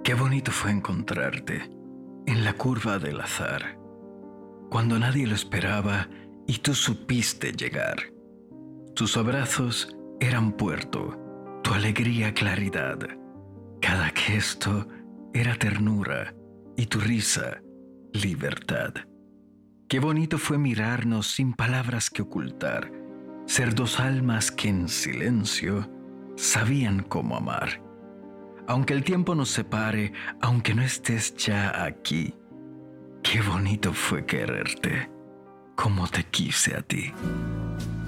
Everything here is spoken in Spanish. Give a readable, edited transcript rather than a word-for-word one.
Qué bonito fue encontrarte en la curva del azar, cuando nadie lo esperaba y tú supiste llegar. Tus abrazos eran puerto, tu alegría claridad. Cada gesto era ternura y tu risa libertad. Qué bonito fue mirarnos sin palabras que ocultar, ser dos almas que en silencio sabían cómo amar. Aunque el tiempo nos separe, aunque no estés ya aquí, qué bonito fue quererte como te quise a ti.